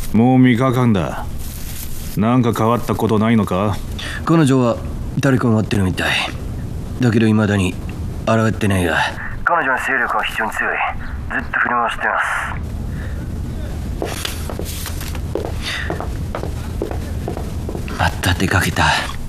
もう3日間だ。なんか変わったことないのか？ 彼女は誰かを待ってるみたいだけど、未だに抗ってないが、彼女の勢力は非常に強い。ずっと振り回してます。また出かけた。